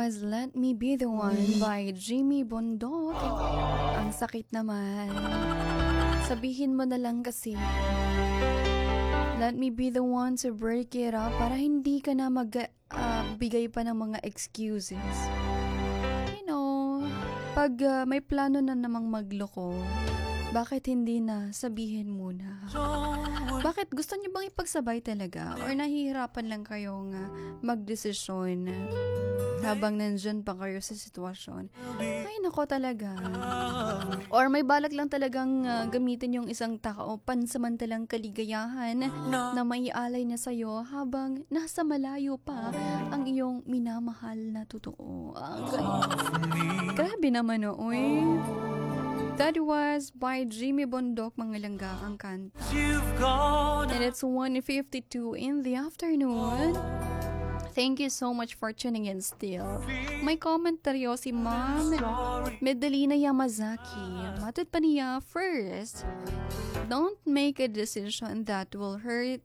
was Let Me Be The One by Jimmy Bondok. Ang sakit naman. Sabihin mo na lang kasi, let me be the one to break it up para hindi ka na bigay pa ng mga excuses. You know, pag may plano na namang magloko, bakit hindi na sabihin muna? Bakit gusto niyo bang ipagsabay talaga? Or nahihirapan lang kayong magdesisyon habang nandyan pa kayo sa sitwasyon? Ay, nako talaga. Or may balak lang talagang gamitin yung isang tao pansamantalang kaligayahan na maialay na sa'yo habang nasa malayo pa ang iyong minamahal na totoo. Grabe naman, oy. That was by Jimmy Bondok, mga langga ang kanta. And it's 1:52 in the afternoon. Thank you so much for tuning in still. May komentaryo si Ma'am Medalina Yamazaki. Matod pa niya, first, don't make a decision that will hurt.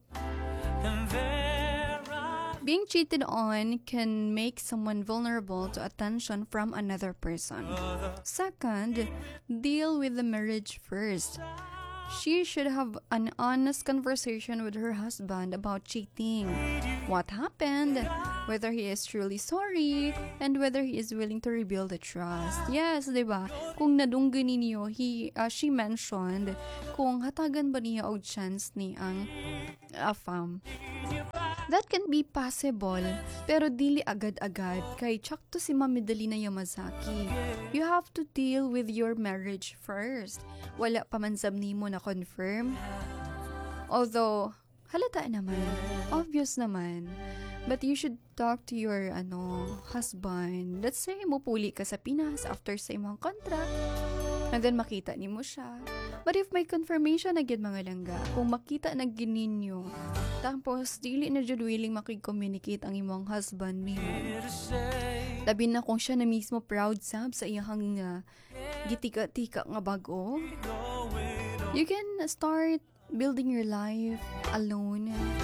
Being cheated on can make someone vulnerable to attention from another person. Second, deal with the marriage first. She should have an honest conversation with her husband about cheating. What happened? Whether he is truly sorry, and whether he is willing to rebuild the trust. Yes, diba? Kung nadunggan ninyo, she mentioned kung hatagan ba niya og chance ni ang afam. That can be possible, pero dili agad-agad kay tsakto si Ma'am Medalina Yamazaki. You have to deal with your marriage first. Wala pa man sab nimo na confirm. Although, halata naman. Obvious naman. But you should talk to your husband. Let's say, mupuli ka sa Pinas after sa imong contract. And then makita nimo siya. But if may confirmation na gid mga langga, kung makita na gininyo, tapos dili na jud willing makig-communicate ang imong husband nimo. Labi na kung siya na mismo proud sa iyang gitika-tika nga bago. You can start building your life alone.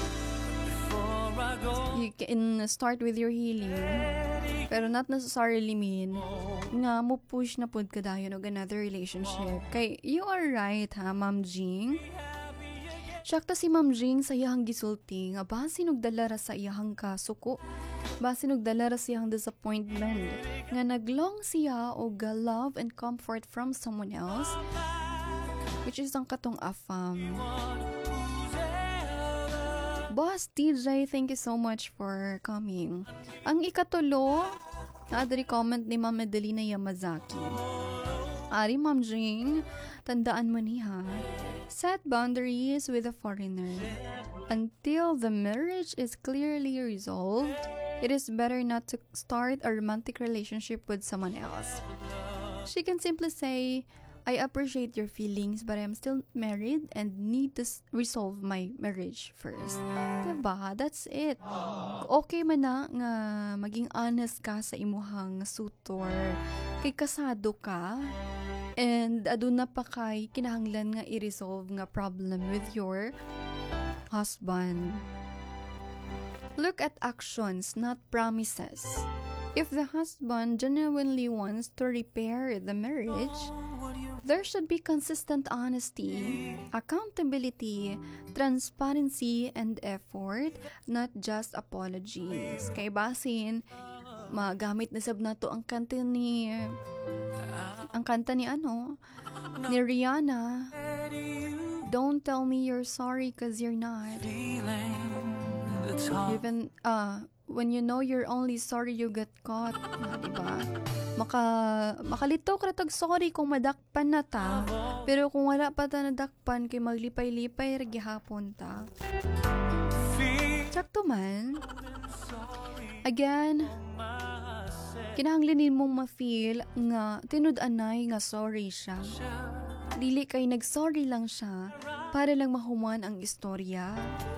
You can start with your healing. Pero not necessarily mean nga mo push na pud ka dayon og another relationship. Kay you are right ha, Ma'am Jing. Sakta si Ma'am Jing sa iyang gisulti nga basin og dala ra sa iyang kasuko. Basin og dala ra sa iyang disappointment nga naglong siya og love and comfort from someone else, which is ang katong afam. Boss DJ, thank you so much for coming. Ang ikatulo, na-adri comment ni Ma'am Medalina Yamazaki. Ari, Ma'am Jing, tandaan mo niya, set boundaries with a foreigner. Until the marriage is clearly resolved, it is better not to start a romantic relationship with someone else. She can simply say, I appreciate your feelings, but I'm still married and need to resolve my marriage first. Diba? That's it. Okay man na nga maging honest ka sa imuhang sutor. Kay kasado ka, and aduna pa kay kinahanglan nga i-resolve nga problem with your husband. Look at actions, not promises. If the husband genuinely wants to repair the marriage, there should be consistent honesty, accountability, transparency, and effort, not just apologies. Kay basin, magamit na sab nato ang kanta ni Rihanna. Don't tell me you're sorry cause you're not. Even when you know you're only sorry you get caught, diba? Makalito ka tag sorry kung madakpan na ta, pero kung wala pa ta nadakpan kay maglipay-lipay ra gihapon ta. Sakto man. Again, kinahanglanin mong ma-feel nga tinud-anay nga sorry siya. Dili kay nag-sorry lang siya para lang mahuman ang istorya.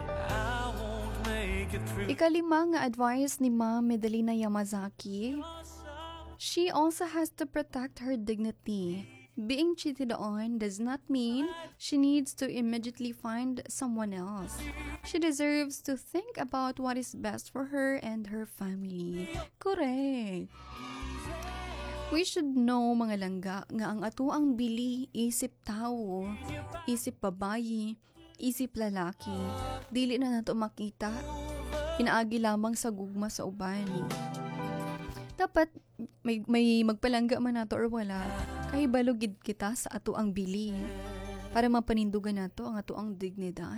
Ikalima nga advice ni Ma'am Medalina Yamazaki, she also has to protect her dignity. Being cheated on does not mean she needs to immediately find someone else. She deserves to think about what is best for her and her family. Correct. We should know mga langga nga ang atuang bili isip tao, isip babayi, isip lalaki, dili na nato makita, pinaagi lamang sa gugma sa uban. Dapat may magpalangga man nato or wala, kay balugid kita sa atuang bili para mapanindugan nato ang atuang dignidad.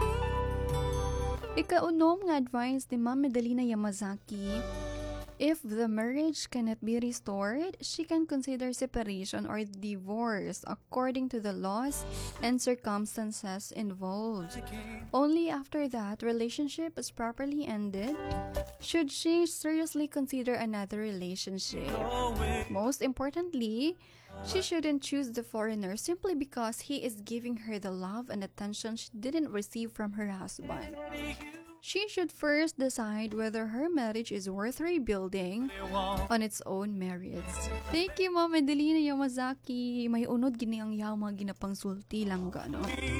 Ikaunom nga advice ni Ma'am Medalina Yamazaki: if the marriage cannot be restored, she can consider separation or divorce according to the laws and circumstances involved. Only after that relationship is properly ended should she seriously consider another relationship. Most importantly, she shouldn't choose the foreigner simply because he is giving her the love and attention she didn't receive from her husband. She should first decide whether her marriage is worth rebuilding on its own merits. Thank you, Ma'am Medalina Yamazaki. May unod gini ang yama ginapangsulti lang gano.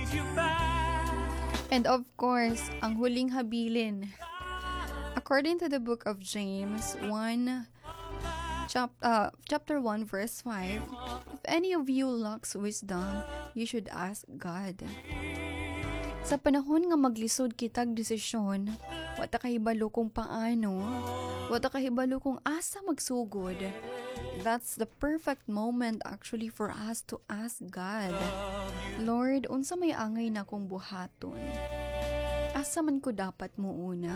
And of course, ang huling habilin. According to the book of James 1, chapter 1, verse 5, if any of you lacks wisdom, you should ask God. Sa panahon nga maglisod kitag desisyon, wata kahibalo kung paano, wata kahibalo kung asa magsugod. That's the perfect moment actually for us to ask God, Lord, unsa may angay na kong buhaton? Asa man ko dapat muuna?